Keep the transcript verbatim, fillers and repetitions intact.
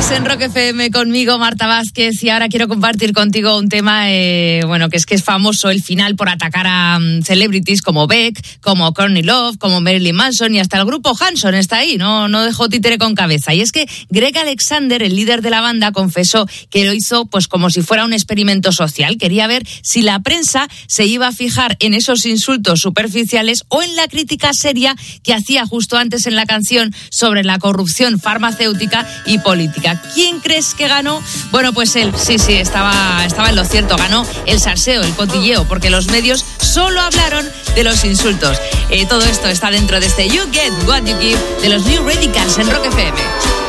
Sigues en Rock F M conmigo, Marta Vázquez, y ahora quiero compartir contigo un tema, eh, bueno, que es que es famoso el final por atacar a um, celebrities como Beck, como Courtney Love, como Marilyn Manson, y hasta el grupo Hanson está ahí, no, no dejó títere con cabeza. Y es que Greg Alexander, el líder de la banda, confesó que lo hizo pues como si fuera un experimento social. Quería ver si la prensa se iba a fijar en esos insultos superficiales o en la crítica seria que hacía justo antes en la canción sobre la corrupción farmacéutica y política. ¿Quién crees que ganó? Bueno, pues él, sí, sí, estaba, estaba en lo cierto, ganó el salseo, el cotilleo, porque los medios solo hablaron de los insultos. Eh, todo esto está dentro de este You Get What You Give de los New Radicals en Rock F M.